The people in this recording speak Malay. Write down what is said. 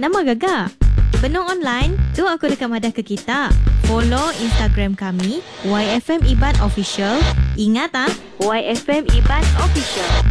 Nama Gaga. Benung online, tu aku dekat madah ke kita. Follow Instagram kami, YFM Iban Official. Ingat YFM Iban Official.